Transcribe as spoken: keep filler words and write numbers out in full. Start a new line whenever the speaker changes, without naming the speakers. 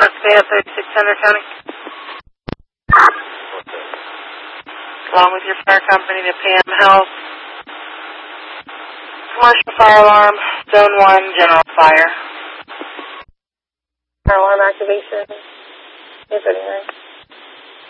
Bay of thirty-six hundred County. Along with your fire company to P M Health. Commercial fire alarm, zone one, general fire. Fire alarm activation. Yes, anyway.